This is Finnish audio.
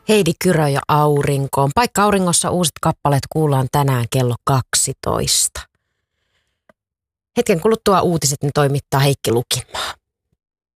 Heidi Kyrö ja Aurinkoon. Paikka Auringossa uudet kappaleet kuullaan tänään kello 12. Hetken kuluttua uutiset ne toimittaa Heikki Lukimaa.